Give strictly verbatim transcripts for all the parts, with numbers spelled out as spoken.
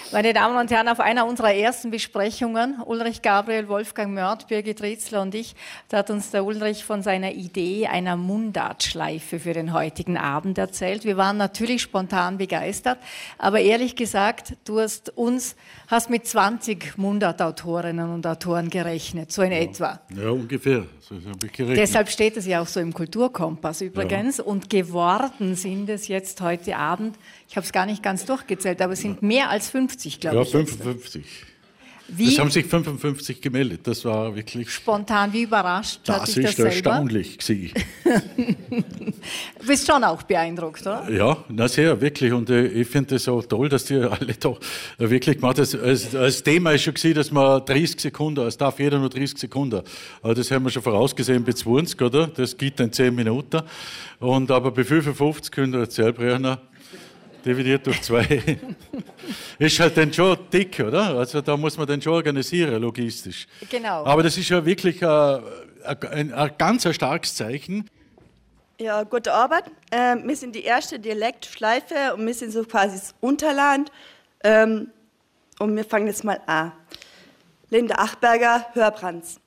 Meine Damen und Herren, auf einer unserer ersten Besprechungen, Ulrich Gabriel, Wolfgang Mörth, Birgit Ritzler und ich, da hat uns der Ulrich von seiner Idee einer Mundartschleife für den heutigen Abend erzählt. Wir waren natürlich spontan begeistert, aber ehrlich gesagt, du hast uns, hast mit zwanzig Mundartautorinnen und Autoren gerechnet, so in ja. etwa. Ja, ungefähr. So habe ich gerechnet. Deshalb steht es ja auch so im Kulturkompass übrigens. Ja. Und geworden sind es jetzt heute Abend, ich habe es gar nicht ganz durchgezählt, aber es sind mehr als fünfzig, glaube ja, ich. Ja, fünfundfünfzig. Wie? Es haben sich fünfundfünfzig gemeldet, das war wirklich... Spontan, wie überrascht das hat dich das selber? Das ist erstaunlich gewesen. Du bist schon auch beeindruckt, oder? Ja, na sehr, wirklich. Und äh, ich finde es so toll, dass die alle da wirklich gemacht haben. Als, als Thema ist schon gewesen, dass man dreißig Sekunden, es darf jeder nur dreißig Sekunden. Aber das haben wir schon vorausgesehen bei zwanzig, oder? Das geht dann zehn Minuten. Und aber bei fünfundfünfzig können wir erzählbrechen. Dividiert durch zwei. Ist halt dann schon dick, oder? Also da muss man dann schon organisieren, logistisch. Genau. Aber das ist ja wirklich ein, ein, ein ganz ein starkes Zeichen. Ja, gute Arbeit. Ähm, wir sind die erste Dialektschleife und wir sind so quasi das Unterland. Ähm, und wir fangen jetzt mal an. Linda Achberger, Hörbrands.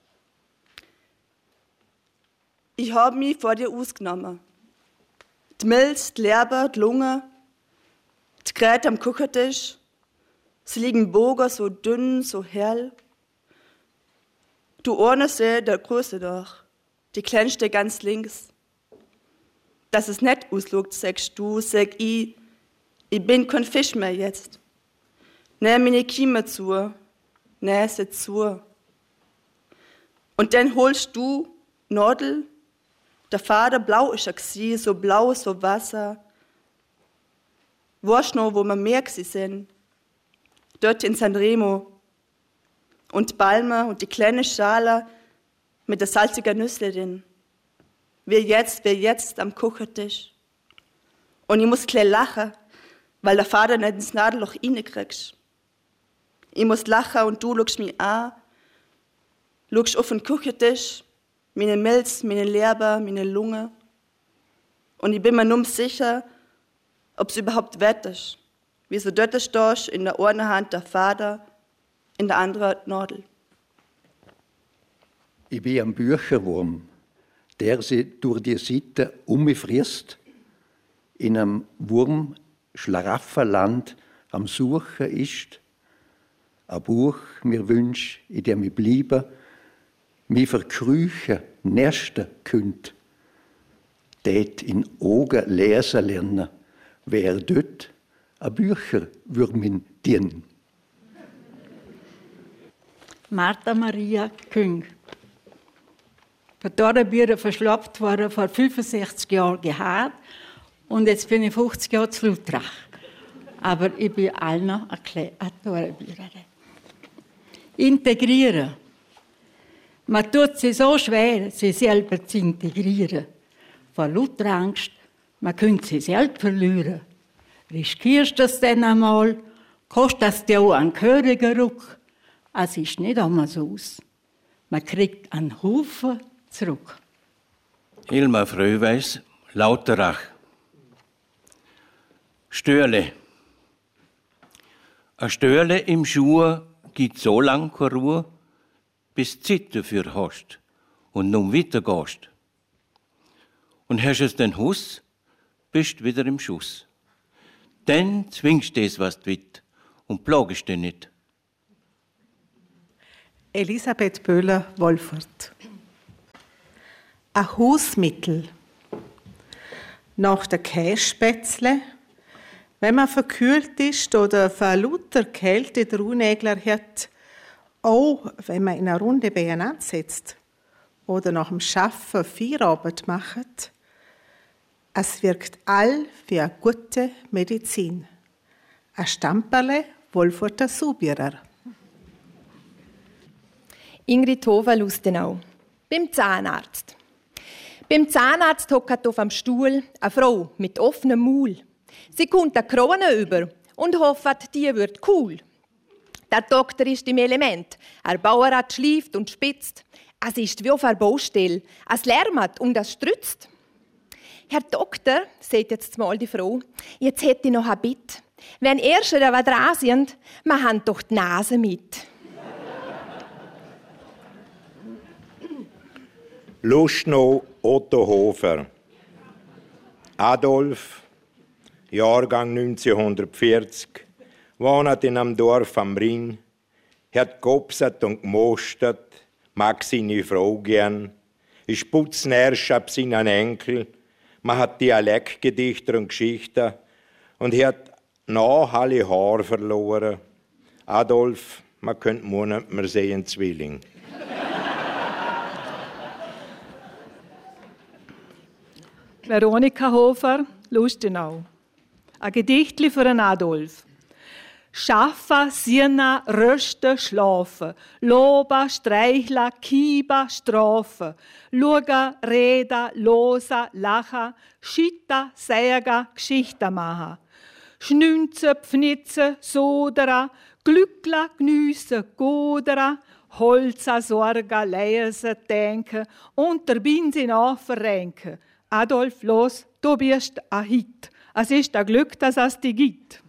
Ich habe mich vor dir ausgenommen. Die Milz, die Leber, die Lunge, die Geräte am Küchentisch, sie liegen Bogen so dünn, so hell. Du ohne sie, der Größe doch, die kleinste ganz links. Dass es nicht ausslugt, sagst du, sag ich, ich bin kein Fisch mehr jetzt. Nimm meine Kieme zu, nimm sie zu. Und dann holst du Nadel, der Vater blau ist er gsi, so blau, so Wasser. Weißt noch, wo wir mehr gsi sind? Dort in San Remo. Und die Palme und die kleine Schale mit der salzigen Nüsse drin. Wir jetzt, wir jetzt am Küchentisch. Und ich muss gleich lachen, weil der Vater nicht ins Nadelloch reinkriegt. Ich muss lachen und du schaust mich an, schaust auf den Küchentisch, meine Milz, meine Leber, meine Lunge. Und ich bin mir nur sicher, ob es überhaupt wett ist. Wie so dort stehst, in der einen Hand der Vater, in der anderen die Nadel. Ich bin ein Bücherwurm, der sich durch die Seiten umfrisst, in einem Wurm-Schlaraffenland am Suchen ist. Ein Buch, mir wünsch, in dem ich bleibe, mich verkrüchen, nästen könnt. Tät in Augen lesen lernen, wer dort ein Bücher würd min dienen. Martha Maria Küng. Von dort bin ich verschleppt worden, vor fünfundsechzig Jahren gehabt und jetzt bin ich fünfzig Jahre zu Lutrach. Aber ich bin allen noch eine Torenbürerin. Integrieren. Man tut sie so schwer, sie selber zu integrieren. Vor lauter Angst, man könnte sie selbst verlieren. Riskierst du das dann einmal, kostet das dir auch einen gehörigen Ruck. Es ist nicht einmal so aus. Man kriegt einen Haufen zurück. Hilma Fröhweis, Lauterach. Störle. Ein Störle im Schuh gibt so lange keine Ruhe, bis du Zeit dafür hast und nun weiter gehst. Und hast es den Huss, bist wieder im Schuss. Dann zwingst du es, was du willst, und plagst dich nicht. Elisabeth Böhler-Wolfert. Ein Hausmittel. Nach der Kässpätzle, wenn man verkühlt ist oder von lauter Kälte der Unnägler hat, auch wenn man in einer Runde beieinander sitzt oder nach dem Arbeiten Feierabend macht, es wirkt all wie eine gute Medizin. Ein Stamperle Wolforter Subierer. Ingrid Hofer-Lustenau. Beim Zahnarzt. Beim Zahnarzt hockt auf am Stuhl eine Frau mit offenem Maul. Sie kommt eine Krone über und hofft, die wird cool. Der Doktor ist im Element. Er Bauerrat schläft und spitzt. Es ist wie auf einer Baustelle. Es lärmt und es strützt. Herr Doktor, sagt jetzt mal die Frau, jetzt hätte ich noch ein Bitt. Wenn Erste da was dran sind, wir haben doch die Nase mit. Lustnow Otto Hofer. Adolf, Jahrgang neunzehnhundertvierzig, wohnt in einem Dorf am Ring, hat gehopsert und gemostert, mag seine Frau gern, ist putznärsch ab seinen Enkel, man hat Dialektgedichte und Geschichten und hat nach alle Haare verloren. Adolf, man könnte meinen, wir sehen Zwilling. Veronika Hofer, Lustenau. Ein Gedichtli für einen Adolf. Schaffa, Sirna, Rösten, Schlafen, Loba, Streichla, Kiba, Strafen, Luga, Reda, Losa, Lacha, Schitta, Säga, Geschichte machen. Schnünze, Pfnitze, Sodera, Glückla, Gnüsse, Godera, Holza, Sorga, Lesen, Denken und der Binse nachverrenken. Adolf, los, du bist ein Hit. Es ist ein Glück, dass es dich gibt.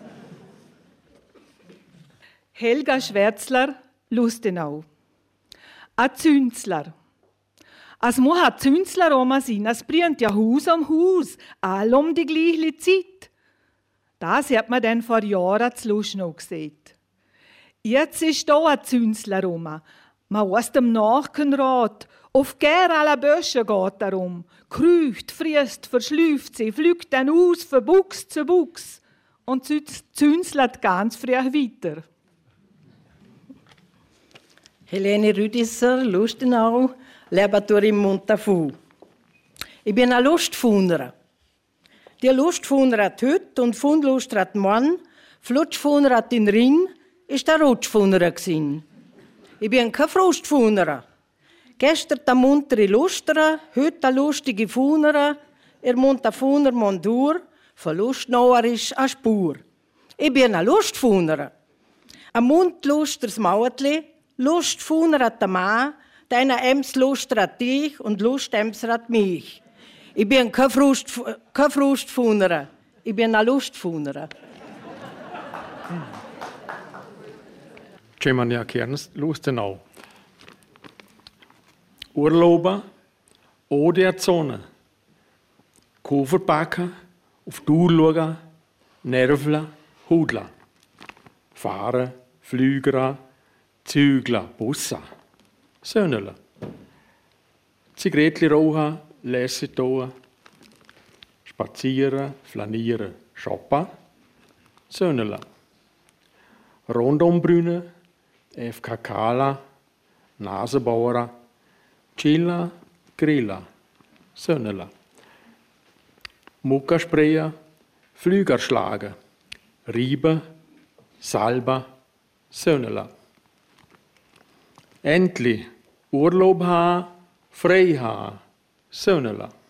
Helga Schwärzler, Lustenau. Ein Zünzler. Es muss ein Zünzler Oma sein. Es brennt ja Haus um Haus, all um die gleiche Zeit. Das hat man dann vor Jahren zu Lustenau gesehen. Jetzt ist da ein Zünzler Oma. Man aus dem Nachkenrat. Auf Gär aller Bösche geht darum. Krücht, friesst, verschlüpft sie, flügt dann aus, von Buchs zu Buchs. Und zünzelt ganz früh weiter. Helene Rüdisser, Lustenau, Laboratorium im Montafu. Ich bin ein Lustfuhner. Die Lustfuhner hat heute und Fundlust hat morgen. Flutschfuhner hat den Ring, ist der Rutschfuhner gewesen. Ich bin kein Frustfuhner. Gestern der muntere Lusterer, heute der lustige Fuhner. Er munter Fuhner Mondur, von Lustnauer ist eine Spur. Ich bin ein Lustfuhner. Ein Mundlusters Mautli, Lustfuhner hat der Mann, deiner Ems Luster hat dich und Lustems hat mich. Ich bin kein, Frust, kein Frustfuhner, ich bin ein Lustfuhner. Cemania Kerns, Lustenau. Urlauber, oder der Zone. Kofferpacken, auf die Uhr schauen, Nervla, Hudla. Fahren, Flüger, Zügler, Bussa, Söhnele. Zigarettli rauchen, lesen tun, spazieren, flanieren, shoppen, Söhnele. Rundumbrünnen, F K Kala, Nasenbauer, Chilla, Grilla, Sönnela. Mucka sprayen, Flüger schlagen, Rieben, Salba, Sönnela. Endlich Urlaub haben, frei haben, Sönnela.